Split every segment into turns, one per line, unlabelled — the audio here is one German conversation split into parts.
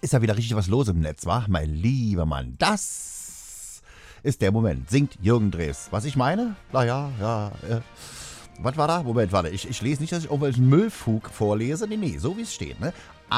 ist ja wieder richtig was los im Netz, wa? Mein lieber Mann, das ist der Moment. Singt Jürgen Drews. Was ich meine? Naja, was war da? Moment, warte. Ich lese nicht, dass ich irgendwelchen Müllfug vorlese. Nee, so wie es steht, ne?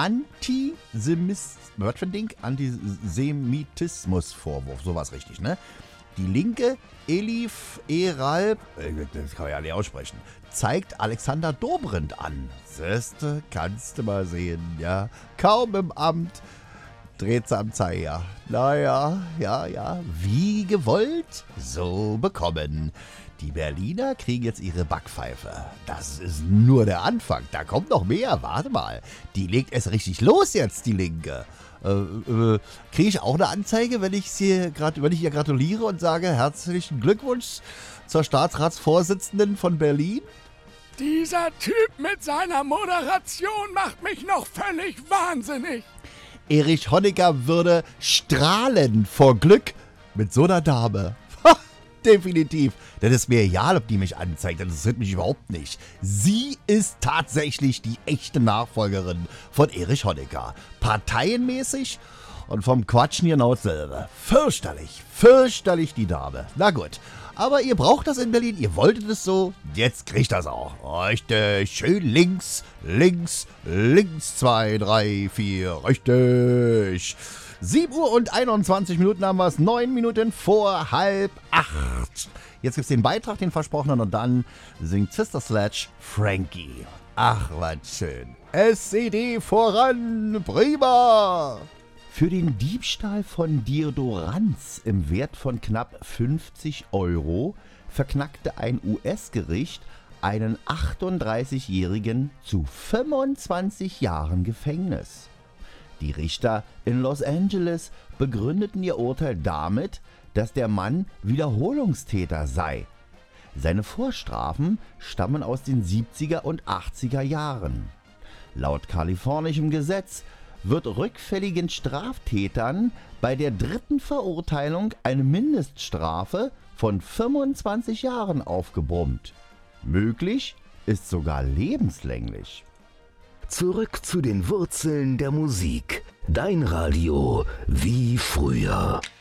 Antisemitismusvorwurf, sowas richtig, ne? Die Linke, Elif Eralb, das kann man ja nicht aussprechen, zeigt Alexander Dobrindt an. Siehste, kannst du mal sehen, ja. Kaum im Amt dreht sie am Zeiger. Naja, ja, wie gewollt, so bekommen. Die Berliner kriegen jetzt ihre Backpfeife. Das ist nur der Anfang, da kommt noch mehr, warte mal. Die legt es richtig los jetzt, die Linke. Kriege ich auch eine Anzeige, wenn ich ihr gratuliere und sage, herzlichen Glückwunsch zur Staatsratsvorsitzenden von Berlin?
Dieser Typ mit seiner Moderation macht mich noch völlig wahnsinnig.
Erich Honecker würde strahlen vor Glück mit so einer Dame. Definitiv. Das ist mir egal, ob die mich anzeigt. Das interessiert mich überhaupt nicht. Sie ist tatsächlich die echte Nachfolgerin von Erich Honecker. Parteienmäßig und vom Quatschen genau dasselbe. Fürchterlich die Dame. Na gut. Aber ihr braucht das in Berlin, ihr wolltet es so, jetzt kriegt das auch. Richtig, schön links, 2, 3, 4, richtig. 7:21 haben wir es, 9 Minuten vor 7:30. Jetzt gibt's den Beitrag, den versprochenen, und dann singt Sister Sledge Frankie. Ach, was schön. SED voran, prima! Für den Diebstahl von Deodorants im Wert von knapp 50 € verknackte ein US-Gericht einen 38-Jährigen zu 25 Jahren Gefängnis. Die Richter in Los Angeles begründeten ihr Urteil damit, dass der Mann Wiederholungstäter sei. Seine Vorstrafen stammen aus den 70er und 80er Jahren. Laut kalifornischem Gesetz wird rückfälligen Straftätern bei der dritten Verurteilung eine Mindeststrafe von 25 Jahren aufgebrummt. Möglich ist sogar lebenslänglich.
Zurück zu den Wurzeln der Musik. Dein Radio wie früher.